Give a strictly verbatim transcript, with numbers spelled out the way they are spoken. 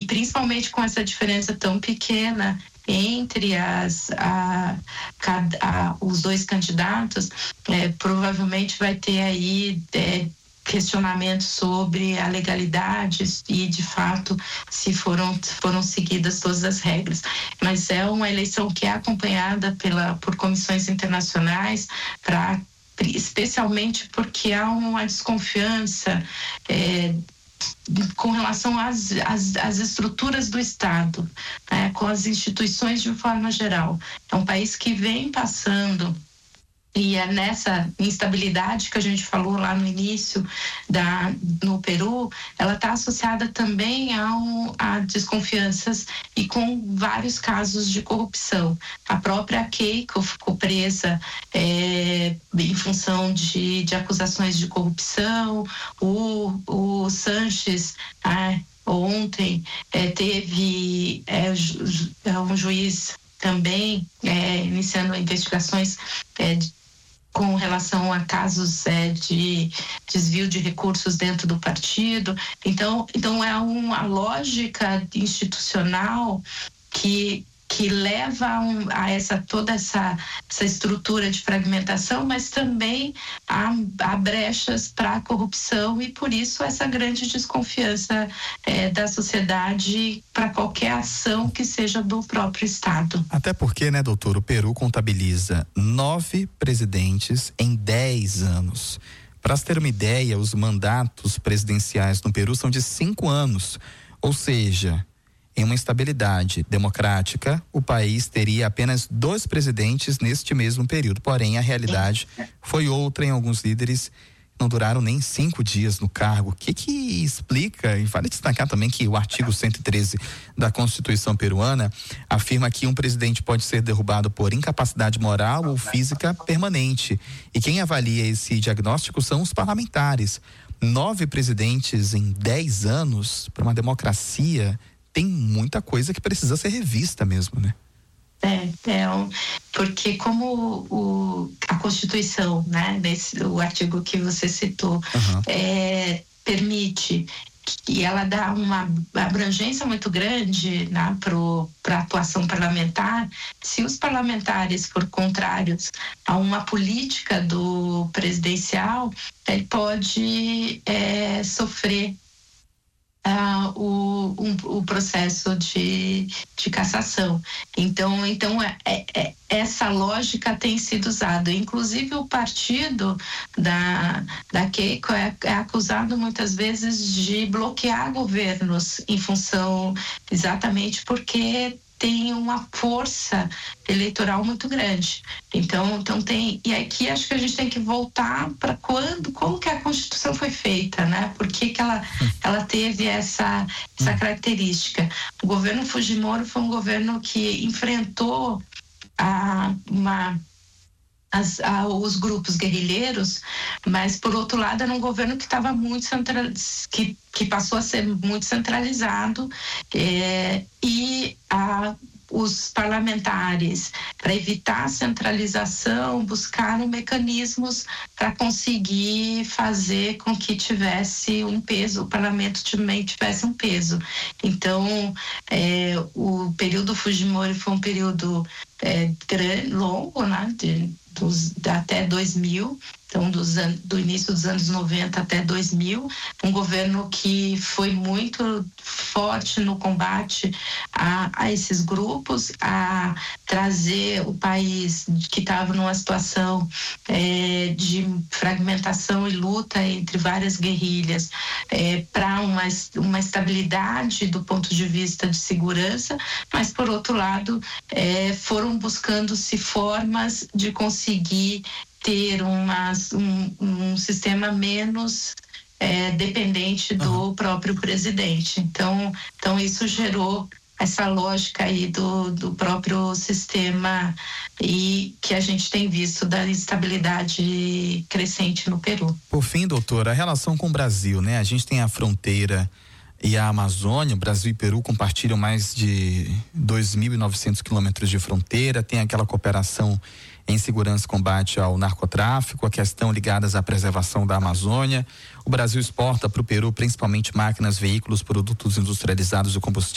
principalmente com essa diferença tão pequena entre as, a, a, os dois candidatos, é, provavelmente vai ter aí é, questionamentos sobre a legalidade e, de fato, se foram, foram seguidas todas as regras. Mas é uma eleição que é acompanhada pela, por comissões internacionais, pra, especialmente porque há uma desconfiança é, com relação às, às, às estruturas do Estado, né, com as instituições de forma geral. É um país que vem passando, e é nessa instabilidade que a gente falou lá no início da, no Peru, ela está associada também ao, a desconfianças e com vários casos de corrupção. A própria Keiko ficou presa é, em função de, de acusações de corrupção, o, o Sanches, ah, ontem, é, teve é, ju, um juiz também é, iniciando investigações é, de, com relação a casos é, de desvio de recursos dentro do partido. Então, então é uma lógica institucional que que leva a, um, a essa toda essa, essa estrutura de fragmentação, mas também há, há brechas para a corrupção, e por isso essa grande desconfiança é, da sociedade para qualquer ação que seja do próprio Estado. Até porque, né, doutor, o Peru contabiliza nove presidentes em dez anos. Para se ter uma ideia, os mandatos presidenciais no Peru são de cinco anos, ou seja, em uma estabilidade democrática, o país teria apenas dois presidentes neste mesmo período. Porém, a realidade foi outra. Em alguns líderes não duraram nem cinco dias no cargo. O que que explica, e vale destacar também que o artigo cento e treze da Constituição peruana afirma que um presidente pode ser derrubado por incapacidade moral ou física permanente. E quem avalia esse diagnóstico são os parlamentares. Nove presidentes em dez anos, para uma democracia, tem muita coisa que precisa ser revista mesmo, né? É, é um, porque como o, a Constituição, né, desse, o artigo que você citou, uhum. é, permite, e ela dá uma abrangência muito grande, né, para a atuação parlamentar. Se os parlamentares for contrários a uma política do presidencial, ele pode é, sofrer Uh, o, um, o processo de, de cassação. Então, então é, é, essa lógica tem sido usada. Inclusive, o partido da, da Keiko é, é acusado muitas vezes de bloquear governos em função exatamente porque tem uma força eleitoral muito grande. Então, então tem, e aqui acho que a gente tem que voltar para quando, como que a Constituição foi feita, né? Por que que ela, ela teve essa, essa característica? O governo Fujimori foi um governo que enfrentou a, uma As, a, os grupos guerrilheiros, mas por outro lado era um governo que estava muito centralizado, que, que passou a ser muito centralizado, é, e a, os parlamentares, para evitar a centralização, buscaram mecanismos para conseguir fazer com que tivesse um peso, o parlamento também tivesse um peso. Então, é, o período Fujimori foi um período é, grande, longo, né, de, dos, de até dois mil, então dos, do início dos anos noventa até dois mil, um governo que foi muito forte no combate a, a esses grupos, a trazer o país que estava numa situação é, de fragmentação e luta entre várias guerrilhas é, para uma, uma estabilidade do ponto de vista de segurança, mas por outro lado é, foram buscando-se formas de conseguir ter uma, um, um sistema menos é, dependente do uhum. próprio presidente. Então, então isso gerou essa lógica aí do, do próprio sistema, e que a gente tem visto da instabilidade crescente no Peru. Por fim, doutora, a relação com o Brasil, né? A gente tem a fronteira e a Amazônia. O Brasil e Peru compartilham mais de dois mil e novecentos quilômetros de fronteira, tem aquela cooperação em segurança e combate ao narcotráfico, a questão ligadas à preservação da Amazônia. O Brasil exporta para o Peru principalmente máquinas, veículos, produtos industrializados e combustíveis